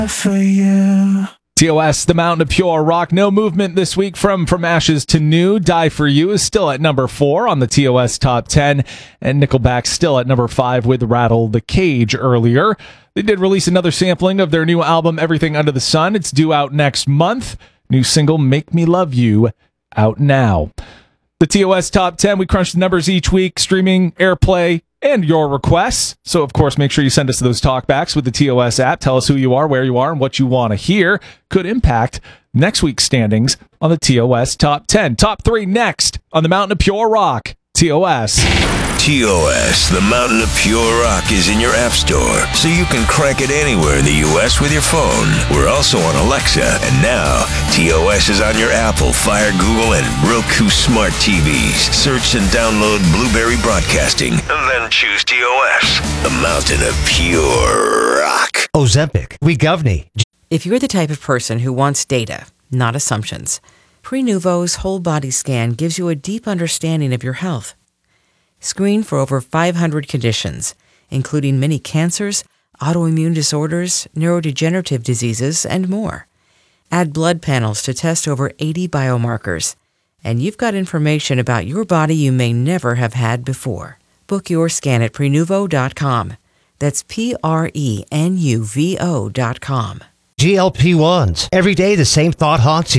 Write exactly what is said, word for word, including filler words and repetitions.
For you. T O S, The Mountain of Pure Rock. No movement this week from From Ashes to New. Die For You is still at number four on the T O S Top ten. And Nickelback still at number five with Rattle the Cage earlier. They did release another sampling of their new album, Everything Under the Sun. It's due out next month. New single, Make Me Love You, out now. The T O S Top ten, we crunch the numbers each week, streaming, airplay, and your requests. So, of course, make sure you send us those talkbacks with the T O S app. Tell us who you are, where you are, and what you want to hear. Could impact next week's standings on the T O S Top ten. Top three next on the Mountain of Pure Rock. T O S. T O S, The Mountain of Pure Rock, is in your app store, so you can crank it anywhere in the U S with your phone. We're also on Alexa, and now T O S is on your Apple, Fire, Google, and Roku smart T Vs. Search and download Blueberry Broadcasting, and then choose T O S, The Mountain of Pure Rock. Ozempic, Wegovny. If you're the type of person who wants data, not assumptions, Prenuvo's whole body scan gives you a deep understanding of your health. Screen for over five hundred conditions, including many cancers, autoimmune disorders, neurodegenerative diseases, and more. Add blood panels to test over eighty biomarkers, and you've got information about your body you may never have had before. Book your scan at Prenuvo dot com. That's P R E N U V O dot com. G L P ones. Every day the same thought haunts you.